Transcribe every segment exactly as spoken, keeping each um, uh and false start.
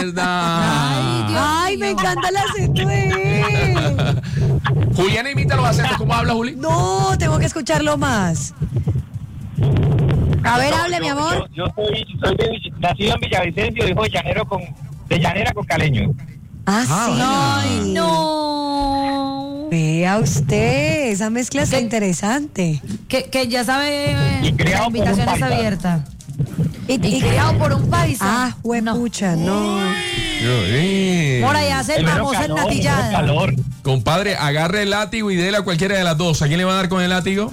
verdad. Ay, Dios Ay, me mío. encanta el acento de él. Juliana imita los acentos. ¿Cómo habla, Juli? No, tengo que escucharlo más. A ver, Yo- hable, yo- mi amor. Yo, yo soy, soy de, Vill- nacido en Villavicencio, hijo de llanero con, de llanera con caleño. Ah, Ah, sí. Ay, no. Vea usted, esa mezcla está ¿Qué? interesante. Que, que ya sabe, eh, Y criado la invitación por un está paisa. abierta. Y, Y y- criado por un paisa. ah, huepucha, no. Por allá hace el El mero famoso calor, el mero ennatillada. calor. Compadre, agarre el látigo y déle a cualquiera de las dos. ¿A quién le va a dar con el látigo?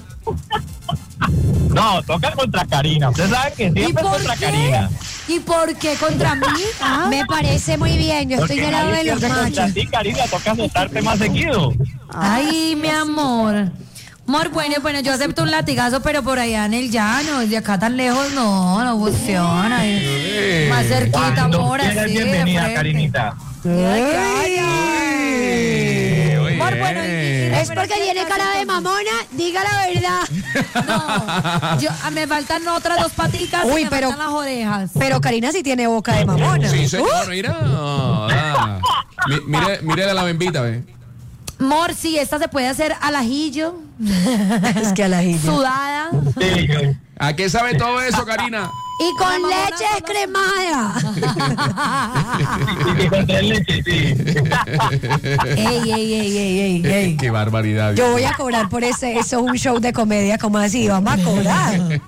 No, toca contra Karina. Usted sabe que ¿Y siempre es por contra qué? Karina. ¿Y por qué contra mí? Ah, Me parece muy bien, yo estoy Porque del lado nadie de los piensa contra machos. ti, Karina, toca soltarte más seguido. Ay, mi amor. Amor, bueno, bueno, yo acepto un latigazo, pero por allá en el llano, de acá tan lejos, no, no funciona. Eh. Más cerquita, Cuando amor, quieras, así, de bienvenida, frente. Karinita. Ay, Eh, muy Amor, bueno, y- y- bien. es porque tiene cara de mamona, diga la verdad. No, yo, ah, me faltan otras dos paticas Uy, y me pero- faltan las orejas. Pero Karina sí tiene boca de mamona. Sí, señor, mira. Ah. Mi- Mire, mire a la bembita, ve. Amor, sí, esta se puede hacer al ajillo, Es que a la hija. sudada. Sí, yo- ¿A qué sabe todo eso, Karina? Y con La mamona leche solo- descremada. y con tres leches, sí. Ey, ey, ey, ey, ey, ey. Qué barbaridad. Yo voy a cobrar por ese, eso es un show de comedia, como así, vamos a cobrar.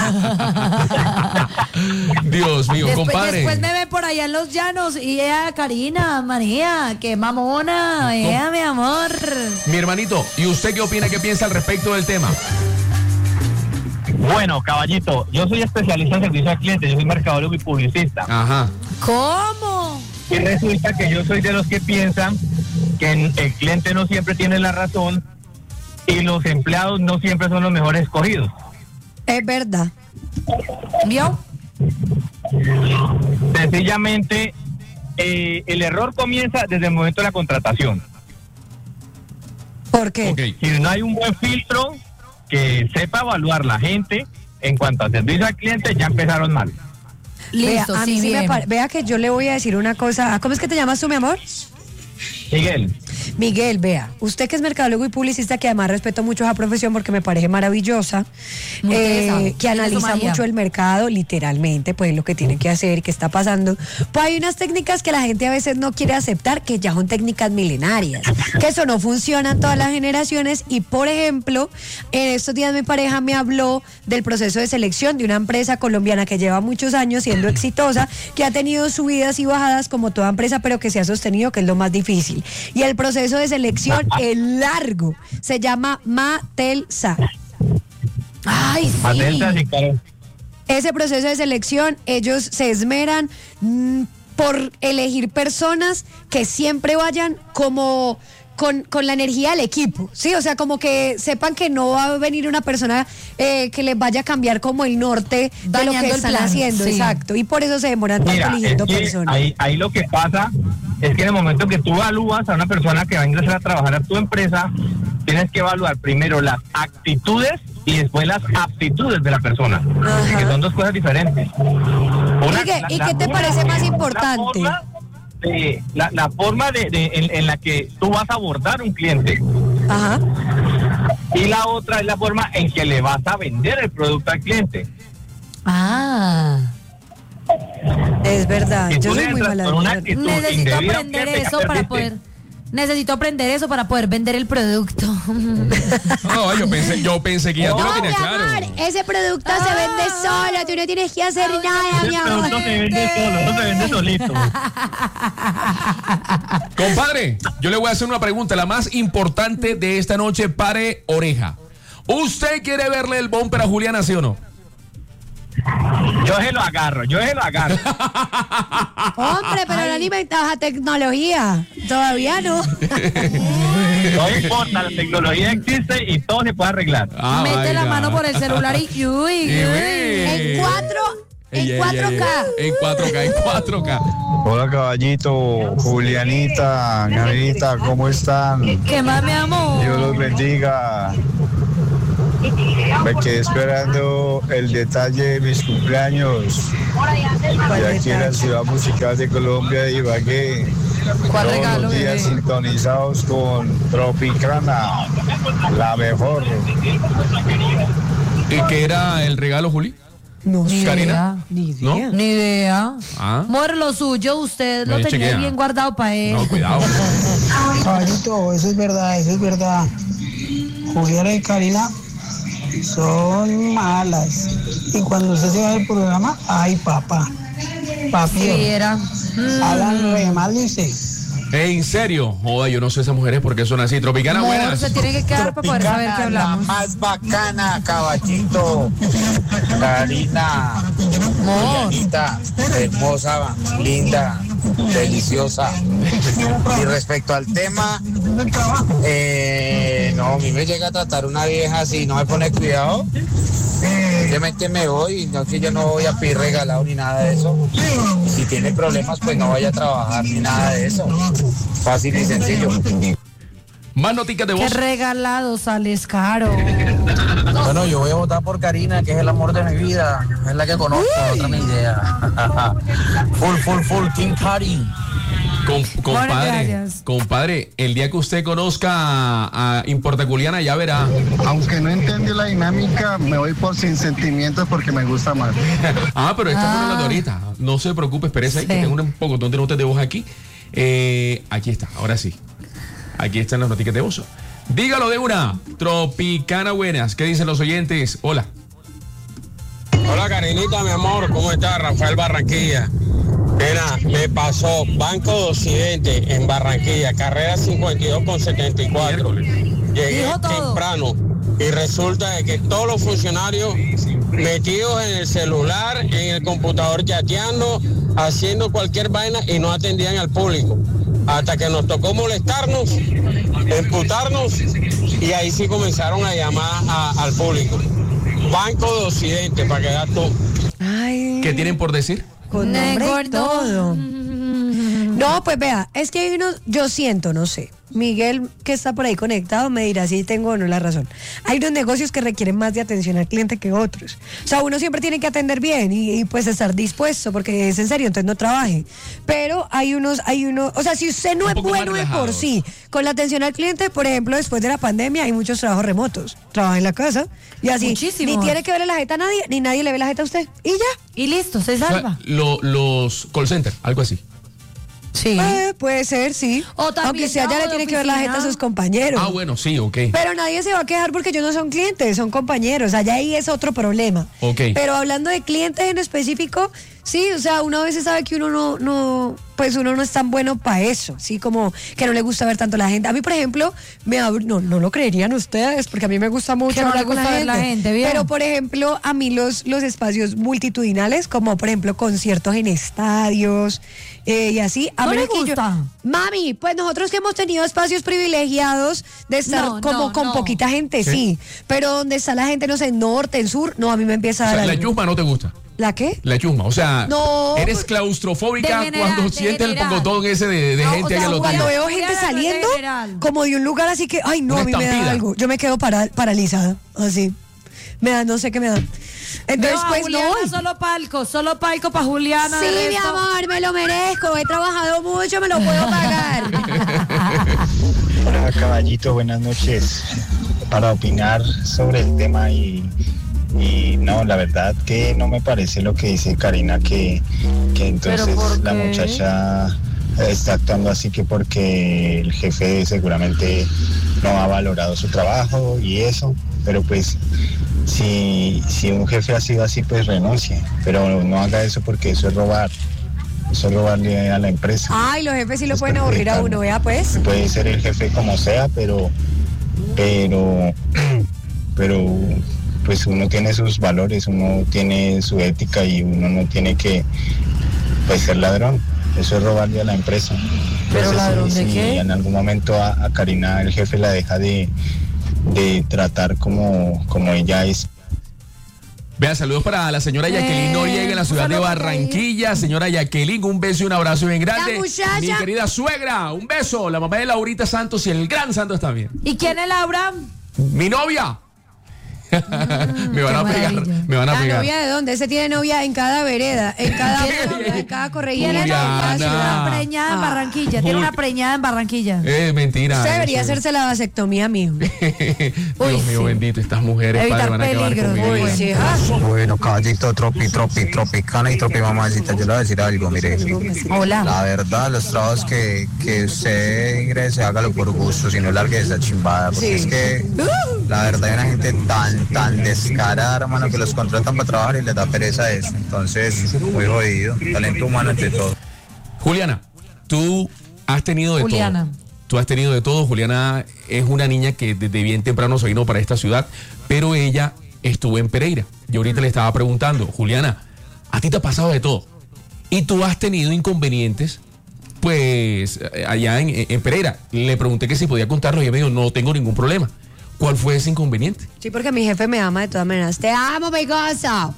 Dios mío, Después, compadre. después me ven por allá en los llanos y ella, Karina, María, qué mamona, ella, mi amor. Mi hermanito, ¿y usted qué opina, qué piensa al respecto del tema? Bueno, caballito, yo soy especialista en servicio al cliente, yo soy mercadólogo y publicista. Ajá. ¿Cómo? Y resulta que yo soy de los que piensan que el cliente no siempre tiene la razón y los empleados no siempre son los mejores escogidos. Es verdad. ¿Vio? Sencillamente, eh, el error comienza desde el momento de la contratación. ¿Por qué? Ok. Si no hay un buen filtro que sepa evaluar la gente en cuanto a servicio al cliente, ya empezaron mal. Listo, vea, a sí, mí sí me bien. pare- vea que yo le voy a decir una cosa. ¿Cómo es que te llamas tú, mi amor? Miguel, Miguel, vea, usted que es mercadólogo y publicista, que además respeto mucho esa profesión porque me parece maravillosa, Muy eh, tesa, que tiene su analiza magia. mucho el mercado, literalmente, pues lo que tiene que hacer y qué está pasando. Pues hay unas técnicas que la gente a veces no quiere aceptar, que ya son técnicas milenarias, que eso no funciona en todas las generaciones. Y por ejemplo, en estos días mi pareja me habló del proceso de selección de una empresa colombiana que lleva muchos años siendo exitosa, que ha tenido subidas y bajadas como toda empresa, pero que se ha sostenido, que es lo más difícil. Y el proceso de selección es largo, se llama Matelsa. Ay, sí. Atentas y claro. Ese proceso de selección, ellos se esmeran mm, por elegir personas que siempre vayan como con, con la energía del equipo, ¿sí? O sea, como que sepan que no va a venir una persona eh, que les vaya a cambiar como el norte de lo Dañando que el están plan, haciendo, sí. exacto. Y por eso se demoran tanto Mira, es eligiendo que personas. ahí, ahí lo que pasa es que en el momento que tú evalúas a una persona que va a ingresar a trabajar a tu empresa, tienes que evaluar primero las actitudes y después las aptitudes de la persona, Ajá. que son dos cosas diferentes. Una- ¿Y qué- la- y la- qué te una parece más es la importante? forma de- La, la forma de, de- en, en la que tú vas a abordar un cliente, Ajá. y la otra es la forma en que le vas a vender el producto al cliente. Ah. Es verdad, Si yo tú soy le muy entras mala. con una de- actitud Necesito indebida, aprender cliente, ya eso para perdiste. poder. Necesito aprender eso para poder vender el producto. No, yo pensé, yo pensé que ya tú lo No, mi tenías claro. amor, ese producto se vende solo, tú no tienes que hacer nada, Ese mi amor. producto se vende solo, no se vende solito. Compadre, yo le voy a hacer una pregunta, la más importante de esta noche, pare oreja. ¿Usted quiere verle el bumper a Juliana, sí o no? Yo se lo agarro, yo se lo agarro. Hombre, pero no alimentas a tecnología. Todavía no. No importa, la tecnología existe y todo se puede arreglar. Ah, Mete la vaya. mano por el celular y. Uy, Y uy. ve. En cuatro, Ey, en ey, cuatro ey, K. ey. En cuatro K, en cuatro K. Hola caballito, Julianita, Gabrielita, ¿cómo están? ¿Qué más, mi amor? Dios los bendiga. Me quedé esperando el detalle de mis cumpleaños. Y aquí en la ciudad musical de Colombia de Ibagué. ¿Cuál Todos regalo, los días bebé? sintonizados con Tropicana, la mejor. ¿Y qué era el regalo, Juli? No Ni sé. Karina. Ni ¿No? idea. Ni idea. Ah. Amor, lo suyo, usted lo Ahí tenía chequea. bien guardado para él. No, cuidado. Caballito, eso es verdad, eso es verdad. Juliana y Karina son malas. Y cuando usted se va del programa, ay papá. Papi, Sí, era. Mm. hablan re mal de usted. ¿En serio? Joda, yo no sé esas mujeres por qué son así. Tropicana, Amor, buenas. se tiene que quedar para poder saber qué hablamos. más bacana, caballito. Karina, Amor. Julianita, hermosa, linda, deliciosa. Y respecto al tema, eh, no, a mí me llega a tratar una vieja así, no me pone cuidado. Simplemente me voy, no que yo no voy a pedir regalado ni nada de eso. Si tiene problemas, pues no vaya a trabajar ni nada de eso. Fácil y sencillo. Más noticas de Qué voz. regalado sales caro. Bueno, yo voy a votar por Karina, que es el amor de mi vida. Es la que conozco, otra ni idea. Full, full, full, King Cari. Com- compadre, gracias. compadre, el día que usted conozca a, a Importaculiana ya verá. Aunque no entendí la dinámica, me voy por sin sentimientos porque me gusta más. Ah, pero esta Ah. fue la de ahorita. No se preocupe, espérese ahí, Sí. que tengo un poco de notas de voz aquí. Eh, aquí está, ahora sí. Aquí están las noticias de voz. Dígalo de una. Tropicana buenas. ¿Qué dicen los oyentes? Hola. Hola Karinita, mi amor, ¿cómo estás? Rafael Barranquilla. Mira, me pasó Banco de Occidente en Barranquilla, carrera cincuenta y dos con setenta y cuatro. Llegué Dijo todo. temprano y resulta de que todos los funcionarios metidos en el celular, en el computador chateando, haciendo cualquier vaina y no atendían al público. Hasta que nos tocó molestarnos, imputarnos y ahí sí comenzaron a llamar a- al público. Banco de Occidente, para que veas tú. Ay, ¿Qué tienen por decir? con nombre y Gordo. todo. No, pues vea, es que hay unos, yo siento, no sé. Miguel, que está por ahí conectado, me dirá si tengo o no la razón. Hay unos negocios que requieren más de atención al cliente que otros. O sea, uno siempre tiene que atender bien y, y, pues estar dispuesto, porque es en serio, entonces no trabaje. Pero hay unos, hay unos, o sea, si usted no Un es poco más bueno de por relajados. sí con la atención al cliente, por ejemplo, después de la pandemia hay muchos trabajos remotos. Trabaja en la casa y así. Muchísimos. Ni tiene que verle la jeta a nadie, ni nadie le ve la jeta a usted. Y ya. Y listo, se O sea, salva. lo- los call center, algo así. Sí. Eh, puede ser, sí. O también Aunque sea, ya trabajo le de tiene que ver la oficina. jeta a sus compañeros. Ah, bueno, sí, ok. Pero nadie se va a quejar porque ellos no son clientes, son compañeros. Allá ahí es otro problema. Ok. Pero hablando de clientes en específico, sí, o sea, uno a veces sabe que uno no, no, pues uno no es tan bueno para eso, sí, como que no le gusta ver tanto a la gente. A mí, por ejemplo, me abro- no, no lo creerían ustedes, porque a mí me gusta mucho Que no hablar le con gusta la ver gente. la gente, bien. Pero, por ejemplo, a mí los, los espacios multitudinales, como por ejemplo conciertos en estadios eh, y así, a ¿No le menos que yo- gusta? Mami, pues nosotros que hemos tenido espacios privilegiados de estar No, como no, con no. poquita gente, Sí. sí. Pero donde está la gente, no sé, en norte, en sur, no, a mí me empieza O a sea, dar la algo. chusma no te gusta. ¿La qué? La chusma, o sea, No, eres pues- claustrofóbica De general, cuando de sientes el general. pocotón ese de, de No, gente o sea, ahí al Cuando hotel. veo Juliana, gente no es saliendo, general. como de un lugar así que, ay, no, Una a mí me da estampida. algo. Yo me quedo para- paralizada, así. Me da, no sé qué me da. Entonces, No, pues Juliana, no. voy. solo palco, solo palco para Juliana. Sí, de mi resto- amor, me lo merezco. He trabajado mucho, me lo puedo pagar. Hola caballito, buenas noches. Para opinar sobre el tema y, y no, la verdad que no me parece lo que dice Karina, que, que entonces ¿Pero por la qué? muchacha está actuando así que porque el jefe seguramente no ha valorado su trabajo y eso, pero pues si, si un jefe ha sido así, pues renuncie, pero no haga eso porque eso es robar, eso es robarle a la empresa. Ay, los jefes sí lo Pues pueden aburrir a perfecto. uno, vea pues. Puede ser el jefe como sea, pero, pero, pero, pues uno tiene sus valores, uno tiene su ética y uno no tiene que, pues, ser ladrón. Eso es robarle a la empresa. ¿Pero Entonces, ladrón si, de si qué? en algún momento a, a Karina el jefe la deja de, de tratar como, como ella es. Vean, saludos para la señora Jacqueline Eh, Noriega en la ciudad de saludos para Barranquilla. Señora Jacqueline, un beso y un abrazo bien grande. La muchacha. Mi querida suegra, un beso. La mamá de Laurita Santos y el gran Santos también. ¿Y quién es Laura? Mi novia. me van a pegar, me van a ¿La pegar. novia de dónde? Ese tiene novia en cada vereda, en cada pueblo, en cada corregimiento. Tiene Juliana. una preñada en Ah. Barranquilla. Tiene una preñada en Barranquilla. Eh, mentira. Usted debería eso. hacerse la vasectomía, mijo. Dios Uy, mío, sí. bendito, estas mujeres, Evitar padre, van a acabar peligros, conmigo. muy ya. bueno. Sí, ah. Bueno, caballito, tropi, tropi, tropicana y tropi mamacita. Yo le voy a decir algo, mire. Hola. La verdad, los trabajos que, que usted ingrese, hágalo por gusto, si no largue esa chimbada. Porque Sí. es que, la verdad, hay una gente tan, tan descarada, hermano, que los contratan para trabajar y les da pereza eso. Entonces, muy jodido. Talento humano entre todo. Juliana, tú has tenido de Juliana. todo. Tú has tenido de todo. Juliana es una niña que desde bien temprano se vino para esta ciudad, pero ella estuvo en Pereira. Yo ahorita le estaba preguntando, Juliana, a ti te ha pasado de todo. Y tú has tenido inconvenientes, pues, allá en, en Pereira. Le pregunté que si podía contarlo y ella me dijo, no tengo ningún problema. ¿Cuál fue ese inconveniente? Sí, porque mi jefe me ama de todas maneras. Te amo, mi cosa.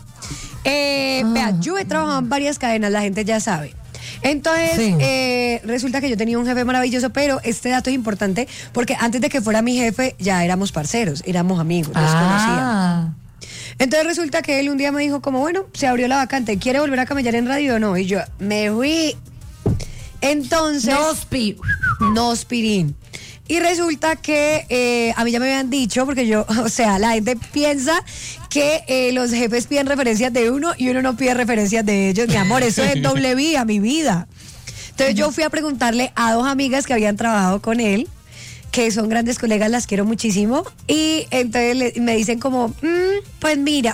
Eh, Ah. Vea, yo he trabajado en varias cadenas, la gente ya sabe. Entonces, Sí. eh, resulta que yo tenía un jefe maravilloso, pero este dato es importante porque antes de que fuera mi jefe ya éramos parceros, éramos amigos, nos conocíamos. Ah. Entonces resulta que él un día me dijo como, bueno, se abrió la vacante, ¿quiere volver a camellar en radio o no? Y yo, me fui. Entonces... No, spi- No, Spirín. Y resulta que eh, a mí ya me habían dicho, porque yo, o sea, la gente piensa que eh, los jefes piden referencias de uno y uno no pide referencias de ellos. Mi amor, eso es doble vía, mi vida. Entonces yo fui a preguntarle a dos amigas que habían trabajado con él, que son grandes colegas, las quiero muchísimo. Y entonces le- me dicen como, "Mm, pues mira,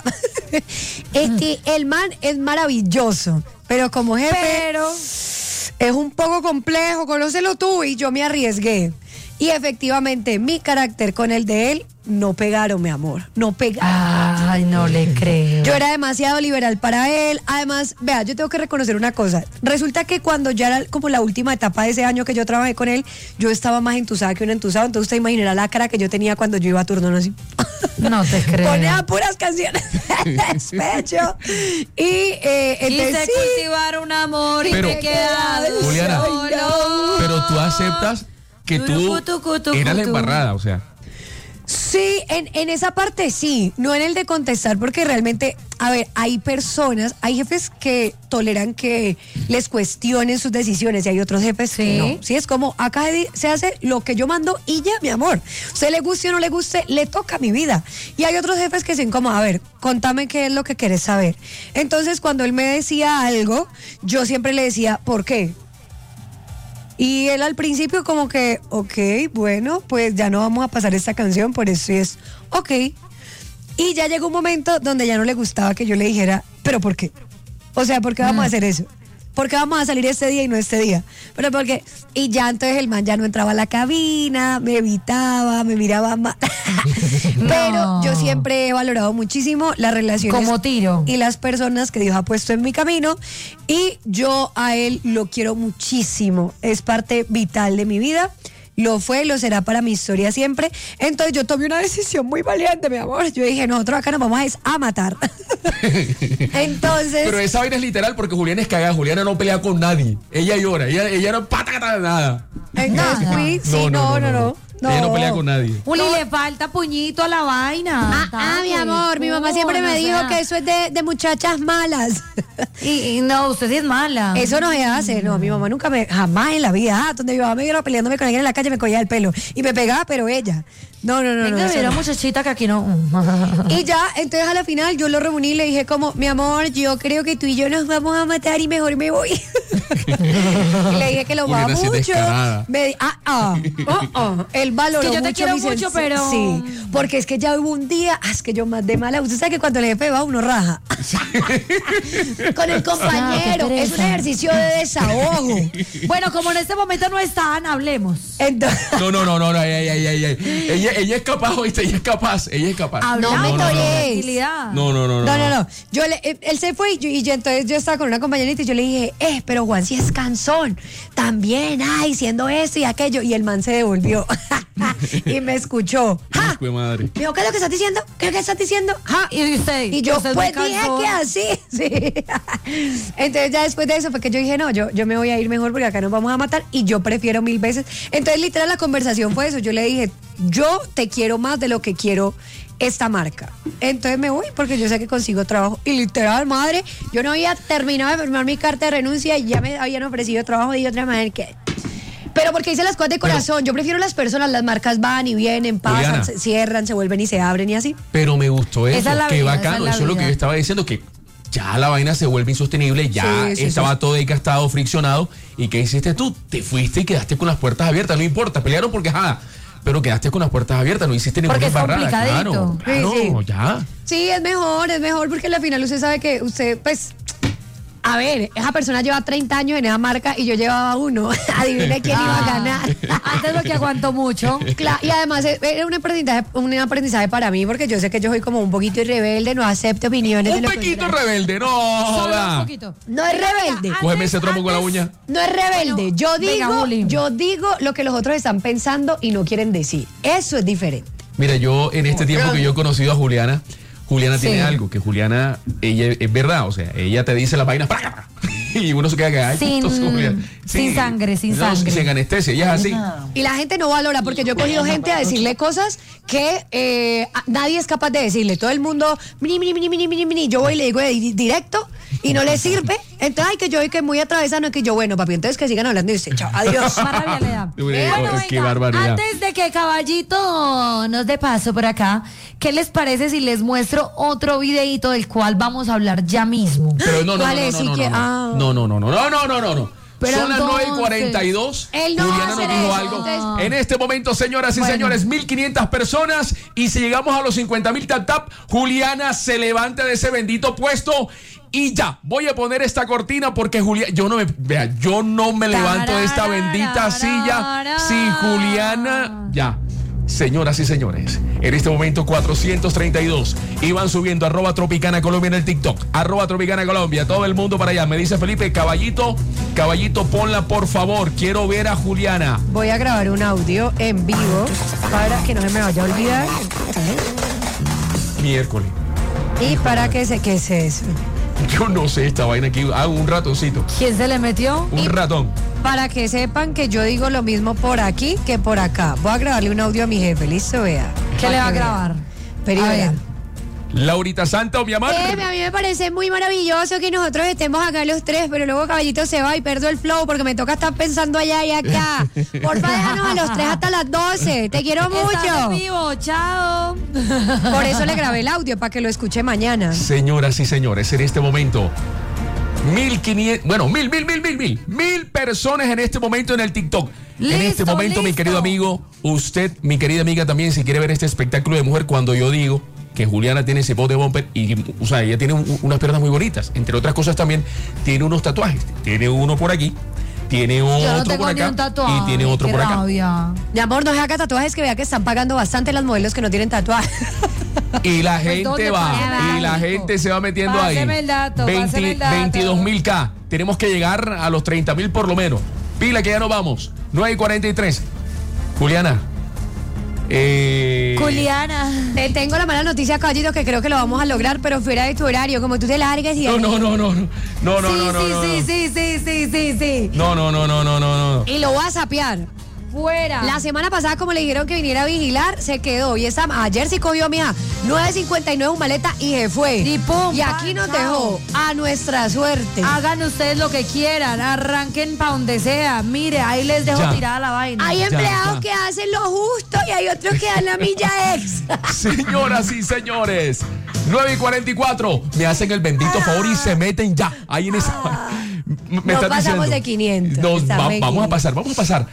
este, el man es maravilloso, pero como jefe Pero. es un poco complejo, conócelo tú". Y yo me arriesgué. Y efectivamente, mi carácter con el de él no pegaron, mi amor. No pegaron. Ay, no le creo. Yo era demasiado liberal para él. Además, vea, yo tengo que reconocer una cosa. Resulta que cuando ya era como la última etapa de ese año que yo trabajé con él, yo estaba más entusada que un entusado. Entonces usted imaginará la cara que yo tenía cuando yo iba a turno, ¿no? Así. No te creo. Ponía puras canciones de despecho. Y eh, entonces Quise sí. cultivar un amor Pero- y me he quedado Juliana, solo. pero tú aceptas que tú Tucu, tucu, tucu, eras la tucu. embarrada, o sea. Sí, en, en esa parte sí, no en el de contestar, porque realmente, a ver, hay personas, hay jefes que toleran que les cuestionen sus decisiones y hay otros jefes que Sí. no. Sí, es como acá se hace lo que yo mando y ya, mi amor. Usted le guste o no le guste, le toca mi vida. Y hay otros jefes que dicen como, a ver, contame qué es lo que quieres saber. Entonces, cuando él me decía algo, yo siempre le decía, ¿por qué? Y él al principio como que, ok, bueno, pues ya no vamos a pasar esta canción, por eso es, ok. Y ya llegó un momento donde ya no le gustaba que yo le dijera, ¿pero por qué? O sea, ¿por qué vamos a hacer eso? ¿Por qué vamos a salir este día y no este día? Pero porque, y ya entonces el man ya no entraba a la cabina, me evitaba, me miraba mal. Pero No. yo siempre he valorado muchísimo las relaciones Como tiro. y las personas que Dios ha puesto en mi camino, y yo a él lo quiero muchísimo, es parte vital de mi vida, lo fue, lo será para mi historia siempre. Entonces yo tomé una decisión muy valiente, mi amor. Yo dije, nosotros acá nos vamos a, es a matar. Entonces, Pero esa vaina es literal porque Juliana es cagada. Juliana no pelea con nadie. Ella llora. Ella, ella no patata nada. entonces Nada. fui, sí, no, no, no. Ella no pelea con nadie. Juli, le falta puñito a la vaina. Ah, ah, mi amor, mi mamá siempre me dijo que eso es de, de muchachas malas. Y, y no, usted sí es mala. Eso no se hace, no, mi mamá nunca me, jamás en la vida, ah, donde mi mamá me iba peleándome con alguien en la calle me cogía el pelo y me pegaba, pero ella. No, no, no, no. Venga, eso mira, no. muchachita, que aquí no. Y ya, entonces a la final yo lo reuní y le dije como, mi amor, yo creo que tú y yo nos vamos a matar y mejor me voy. Y le dije que lo va Juliana, sí es mucho. descarada. Me di- ah, ah, oh, oh. Él valoró Es que yo te mucho quiero mi mucho, sens- pero- Sí, porque es que ya hubo un día, ah, es que yo más de mala, usted sabe que cuando el jefe va uno raja. Con el compañero, Ah, qué es un pereza. ejercicio de desahogo. Bueno, como en este momento no están, hablemos. Entonces, No, no, no, no, no, ella, ella, ella, ella, ella es capaz, oíste, ella es capaz, ella es capaz. Hablamos me con torees. tranquilidad. No, no, no, no. No, no, no. Yo le, él, él se fue y, yo, y yo, entonces yo estaba con una compañerita y yo le dije, eh, pero Juan sí es cansón. También, ay, siendo esto y aquello. Y el man se devolvió. y me escuchó. ¡Ja! Hijo de madre. Me dijo, ¿qué es lo que estás diciendo? ¿Qué es lo que estás diciendo? ¡Ja! Y usted, Y yo, usted es pues muy dije cansón. que así, sí. Entonces ya después de eso fue que yo dije, no, yo, yo me voy a ir mejor porque acá nos vamos a matar y yo prefiero mil veces. Entonces literal la conversación fue eso, yo le dije, yo te quiero más de lo que quiero esta marca. Entonces me voy porque yo sé que consigo trabajo. Y literal, madre, yo no había terminado de firmar mi carta de renuncia y ya me habían ofrecido trabajo de otra manera que... Pero porque hice las cosas de corazón, Pero- yo prefiero las personas, las marcas van y vienen, pasan, Juliana. se cierran, se vuelven y se abren y así. Pero me gustó eso. Esa es la Qué vida, esa bacano. es la Eso es lo que vida. yo estaba diciendo, que ya la vaina se vuelve insostenible, ya Sí, sí, estaba sí. todo desgastado, friccionado. ¿Y qué hiciste tú? Te fuiste y quedaste con las puertas abiertas, no importa, pelearon porque ajá, pero quedaste con las puertas abiertas, no hiciste ninguna Porque es embarrada. Claro, complicadito. claro, Sí, sí. ya. Sí, es mejor, es mejor porque al final usted sabe que usted, pues, a ver, esa persona lleva treinta años en esa marca y yo llevaba uno. Adivine quién iba a ganar. Antes lo que aguantó mucho. Claro, y además eh, era un aprendizaje, un aprendizaje para mí porque yo sé que yo soy como un poquito rebelde, no acepto opiniones de Un lo poquito contrario. rebelde, no Solo un joda. poquito. No es rebelde. Cógeme ese trompo con la antes- uña. No es rebelde. Bueno, Yo venga, digo, bullying. yo digo lo que los otros están pensando y no quieren decir. Eso es diferente. Mira, yo en este tiempo que yo he conocido a Juliana, Juliana Sí. tiene algo, que Juliana, ella es verdad, o sea, ella te dice las vainas ¡praca! Y uno se queda que ay, Sin- entonces, Juliana. sin sangre, sin no, sangre. Sin anestesia, ella es así. Y la gente no valora porque yo he cogido gente a decirle cosas que eh, a- nadie es capaz de decirle. Todo el mundo, mini, mini, mini, mini, mini, mini. Yo voy y le digo de- di- directo y no le sirve. Entonces, ay, que yo voy que muy atravesado, que yo, bueno, papi, entonces que sigan hablando y dice, chao, adiós. Más rabia le da. Uy, Bueno, oh, qué venga, barbaridad. antes de que Caballito nos dé paso por acá, ¿qué les parece si les muestro otro videíto del cual vamos a hablar ya mismo? Pero no, no, ¿Cuál no, es? no, Sí no, que- no, ah. no, no, no, no, no, no, no, no, no. Pero Son las nueve y entonces- cuarenta y dos. Él no Juliana va a nos hacer dijo eso, algo. entonces- En este momento, señoras y Bueno. señores, mil quinientas personas. Y si llegamos a los cincuenta mil tap tap, Juliana se levanta de ese bendito puesto. Y ya, voy a poner esta cortina porque Juliana, yo no me, vea, yo no me levanto de esta bendita silla si Juliana, ya. Señoras y señores, en este momento cuatrocientos treinta y dos iban subiendo arroba Tropicana Colombia en el TikTok, arroba Tropicana Colombia, todo el mundo para allá. Me dice Felipe, caballito, caballito, ponla por favor, quiero ver a Juliana. Voy a grabar un audio en vivo para que no se me vaya a olvidar Miércoles. y para que se, ¿qué es eso? Yo no sé esta vaina aquí, hago un ratoncito, ¿Quién se le metió? un ratón. Para que sepan que yo digo lo mismo por aquí que por acá. Voy a grabarle un audio a mi jefe, listo, vea. ¿Qué le va a grabar? Pero A ver. vea. Laurita Santo, mi amor. Eh, a mí me parece muy maravilloso que nosotros estemos acá los tres, pero luego Caballito se va y pierdo el flow porque me toca estar pensando allá y acá. Porfa, déjanos a los tres hasta las doce. Te quiero Estás en mucho. vivo, chao. Por eso le grabé el audio, para que lo escuche mañana. Señoras y señores, en este momento, mil quinientos, bueno, mil, mil, mil, mil, mil, mil personas en este momento en el TikTok. en Listo, este momento, mi listo. querido amigo, usted, mi querida amiga también, si quiere ver este espectáculo de mujer, cuando yo digo que Juliana tiene ese bote bumper y, o sea, ella tiene un- unas piernas muy bonitas. Entre otras cosas también tiene unos tatuajes. Tiene uno por aquí, tiene Yo no otro tengo por ni acá un tatuaje. y tiene otro qué por acá. rabia. Mi amor, no se haga tatuajes, que vea que están pagando bastante las modelos que no tienen tatuajes. Y la Pues, gente ¿dónde va, para y la México? gente se va metiendo Páseme ahí. el dato, páseme el dato. veintidós mil K. Tenemos que llegar a los treinta mil por lo menos. Pila que ya nos vamos. nueve y cuarenta y tres. Juliana. Eh, Juliana. Te tengo la mala noticia, Caballito, que creo que lo vamos a lograr, pero fuera de tu horario, como tú te largues y... No, no, no, no, no. No, no, sí, no, no, sí, no, sí, no. sí, sí, sí, sí, sí. No, no, no, no, no, no, no. Y lo voy a sapear. Fuera. La semana pasada, como le dijeron que viniera a vigilar, se quedó. Y esa, ayer sí cogió, mija, nueve cincuenta y nueve un maleta y se fue. Y pum, Y aquí pa, nos chao. dejó a nuestra suerte. Hagan ustedes lo que quieran, arranquen pa' donde sea. Mire, ahí les dejo Ya. tirada la vaina. Hay Ya, empleados ya. que hacen lo justo y hay otros que dan la milla extra. Señoras y señores, nueve y cuarenta y cuatro. Me hacen el bendito favor y se meten ya. Ahí en esa. Me No están pasamos diciendo. de quinientos, Nos estamos va- en vamos a quinientos. pasar, vamos a pasar.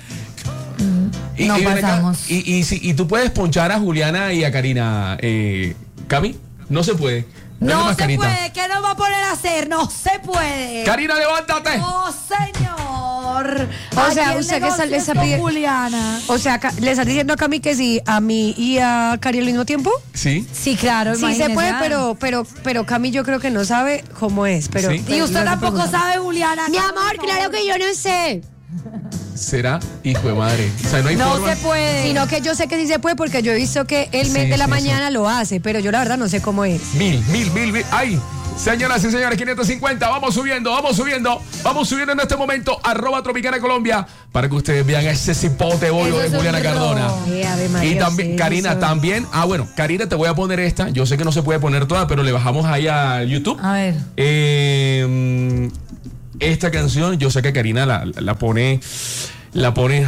Y, No y ven acá, pasamos. y, y, si- y tú puedes ponchar a Juliana y a Karina, eh, Cami, no se puede. Dale No más, se Carita. puede, ¿qué nos va a poner a hacer? No se puede. Karina, levántate. No, señor. O sea, Aquí el usted que negocio sale es esa con pide- Juliana. O sea, ca- ¿le estás diciendo a Cami que sí, a mí y a Cari al mismo tiempo? Sí. Sí, claro, Sí se imagínese, puede, ah. pero, pero, pero Cami yo creo que no sabe cómo es. Pero, Sí. pero Y usted no le tampoco pregunta. sabe, Juliana. Mi no, amor, no. claro que yo no sé. ¿Será? Hijo de madre. O sea, no hay No forma. se puede. Sino que yo sé que sí se puede porque yo he visto que el mes Sí, de la sí, mañana lo hace, pero yo la verdad no sé cómo es. Mil, mil, mil, mil. ¡Ay! Señoras y señores, quinientos cincuenta. Vamos subiendo, vamos subiendo. Vamos subiendo en este momento. Arroba Tropicana Colombia. Para que ustedes vean ese cipote bollo Eso de es un Juliana robo. Cardona. Eh, Ave María, Y también, sí, Karina, eso. también. Ah, bueno, Karina, te voy a poner esta. Yo sé que no se puede poner toda, pero le bajamos ahí a YouTube. A ver. Eh, esta canción, yo sé que Karina la, la pone. La pone.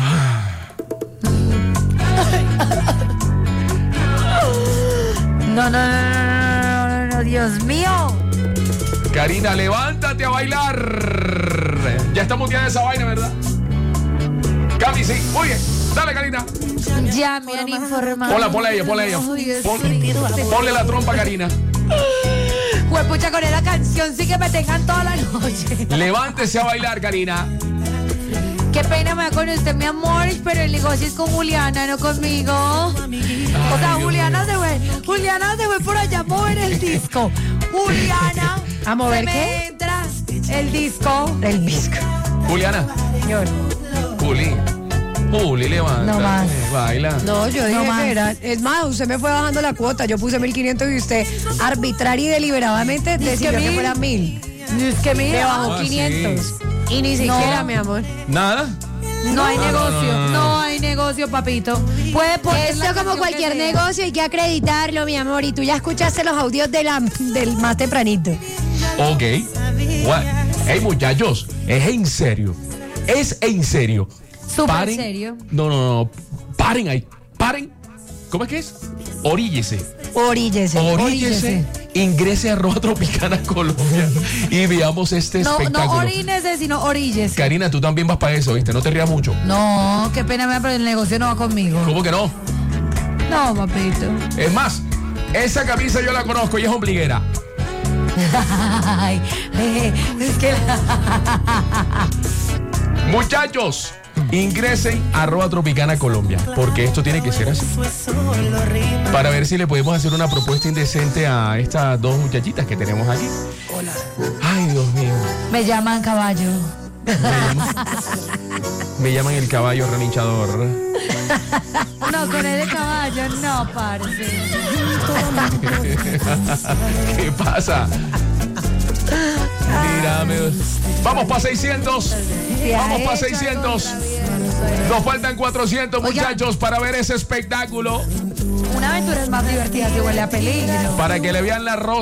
No, no, no, no, no, no, no, Dios mío. Karina, levántate a bailar. Ya estamos ya de esa vaina, ¿verdad? Cami, sí. Muy bien. Dale, Karina. Ya me han informado. Ponla, ponla a ella, ponla a ella. Pon- ponle la trompa, Karina. Juepucha, con esa canción sí que me tengan toda la noche. Levántese a bailar, Karina. Qué pena me da con usted, mi amor, pero el negocio es con Juliana, no conmigo. O sea, Juliana se fue, Juliana se fue por allá a mover el disco. Juliana, ¿A mover se me qué? entra el disco. El bisco. Juliana. Señor. Juli. Juli, levántate. No más. Baila. No, yo dije más. que era. Es más, usted me fue bajando la cuota. Yo puse mil quinientos y usted arbitraria y deliberadamente decidió que, mil. fuera mil. Es que Me mira, bajó Ah, sí. quinientos. Y ni siquiera, mi amor. ¿Nada? no hay No, no, negocio, no, no, no, no. hay negocio, papito. Puede poner la Esto como canción cualquier que sea. negocio hay que acreditarlo, mi amor. Y tú ya escuchaste los audios de la, del más tempranito. Ok. What? Hey, muchachos, es en serio. Es en serio. Súper Paren. serio. No, no, no. Paren ahí. Paren. ¿Cómo es que es? Oríllese. Oríllese. Oríllese. Ingrese a arroba Tropicana Colombia y veamos este No, no espectáculo. orínese, sino oríllese. Karina, tú también vas para eso, ¿viste? No te rías mucho. No, qué pena me da, pero el negocio no va conmigo. ¿Cómo que no? No, papito. Es más, esa camisa yo la conozco y es ombliguera. Ay, eh, es que Muchachos, ingresen a arroba Tropicana Colombia, porque esto tiene que ser así. Para ver si le podemos hacer una propuesta indecente a estas dos muchachitas que tenemos aquí. Ay, Dios mío. me llaman caballo. Me llaman, me llaman el caballo relinchador. No, con el de caballo no, parce. ¿Qué pasa? Mírame. Vamos para seiscientos. Vamos para seiscientos. Nos faltan cuatrocientos, muchachos, para ver ese espectáculo. Una aventura es más divertida que huele a peligro. Para que le vean la rosa.